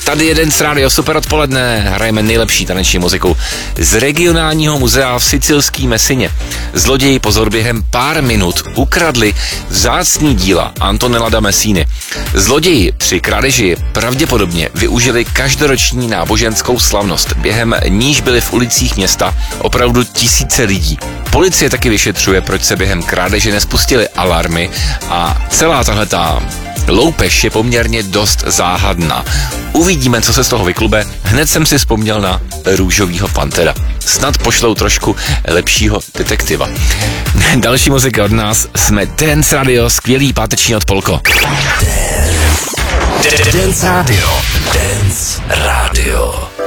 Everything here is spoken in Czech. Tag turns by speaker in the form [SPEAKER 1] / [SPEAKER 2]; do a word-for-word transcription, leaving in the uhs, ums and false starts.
[SPEAKER 1] Tady jeden z rádio super odpoledne, hrajeme nejlepší taneční muziku z regionálního muzea v sicilský Messině. Zloději pozor během pár minut ukradli vzácný díla Antonella da Messiny. Zloději při krádeži pravděpodobně využili každoroční náboženskou slavnost, během níž byly v ulicích města opravdu tisíce lidí. Policie taky vyšetřuje, proč se během krádeže nespustily alarmy a celá tahleta loupež je poměrně dost záhadná. Uvidíme, co se z toho vyklube. Hned jsem si vzpomněl na Růžovýho pantera. Snad pošlou trošku lepšího detektiva. Další muzika od nás. Jsme Dance Radio, skvělý páteční odpolko.
[SPEAKER 2] Dance Radio. Dance Radio.